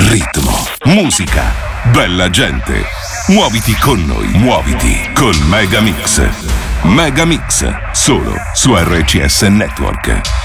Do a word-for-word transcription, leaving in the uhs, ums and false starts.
ritmo, musica, bella gente. Muoviti con noi, muoviti con Megamix. Megamix, solo su R C S Network.